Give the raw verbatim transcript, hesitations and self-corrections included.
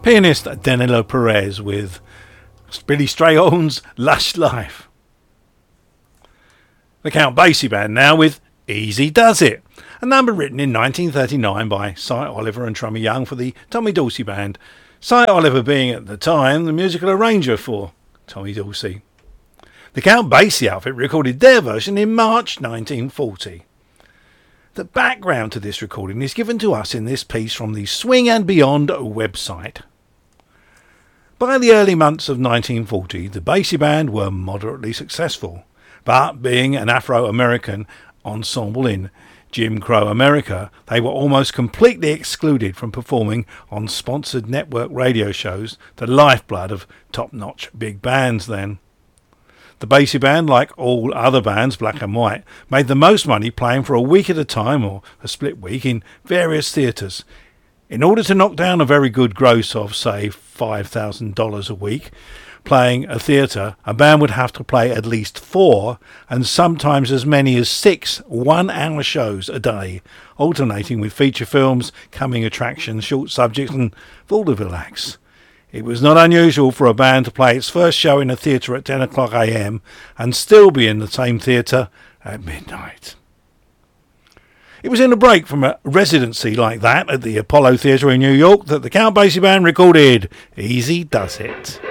Pianist Danilo Perez with Billy Strayhorn's Lush Life. The Count Basie Band now with Easy Does It, a number written in nineteen thirty-nine by Cy Oliver and Trummy Young for the Tommy Dorsey Band, Cy Oliver being at the time the musical arranger for Tommy Dorsey. The Count Basie outfit recorded their version in March nineteen forty. The background to this recording is given to us in this piece from the Swing and Beyond website. By the early months of nineteen forty, the Basie Band were moderately successful, but being an Afro-American ensemble in Jim Crow America, they were almost completely excluded from performing on sponsored network radio shows, the lifeblood of top-notch big bands then. The Basie Band, like all other bands, Black and White, made the most money playing for a week at a time or a split week in various theatres. In order to knock down a very good gross of, say, five thousand dollars a week, playing a theatre, a band would have to play at least four and sometimes as many as six one-hour shows a day, alternating with feature films, coming attractions, short subjects and vaudeville acts. It was not unusual for a band to play its first show in a theatre at ten o'clock a m and still be in the same theatre at midnight. It was in a break from a residency like that at the Apollo Theatre in New York that the Count Basie Band recorded Easy Does It.